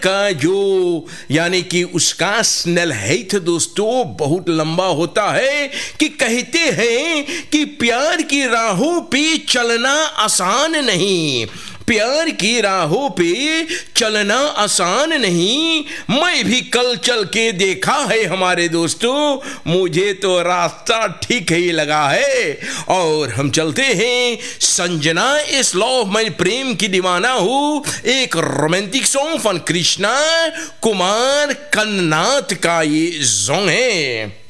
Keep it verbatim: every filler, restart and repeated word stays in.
का जो यानी कि उसका स्नेल हेथ दोस्तों बहुत लंबा होता है कि कहते हैं कि प्यार की राहों पे चलना आसान नहीं, प्यार की राहों पे चलना आसान नहीं। मैं भी कल चल के देखा है हमारे दोस्तों, मुझे तो रास्ता ठीक ही लगा है। और हम चलते हैं संजना इस लव मैं प्रेम की दीवाना हूँ, एक romantic song fun Krishna Kumar कन्नाथ का ये सॉन्ग है।